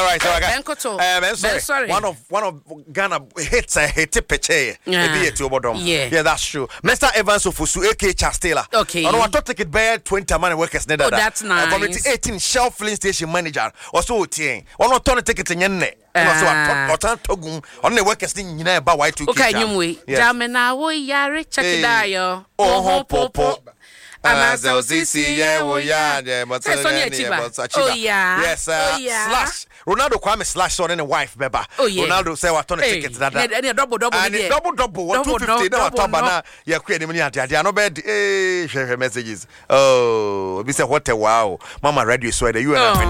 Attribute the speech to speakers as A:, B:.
A: all right. Sorry. One of Ghana hits a hit picture. Yeah, that's true. Mr. Evans of Fusu, aka Chastela.
B: Okay.
A: I want to take it by 20 man workers.
B: Oh, that's nice.
A: Community 18 Shell filling station manager. Also, Tiang. One of Tony ticket in Yenne. Also, Togum on the workers in Yina about Y2.
B: Okay, you wait. Jamina, we yari check it out. Oh, popo.
A: Yes, slash Ronaldo Kwame slash on any wife beba. Ronaldo say what on a ticket that
B: and double
A: what 250 now tabana ya create money at dia no bed share messages. Oh, we say what a wow. Mama radio so you and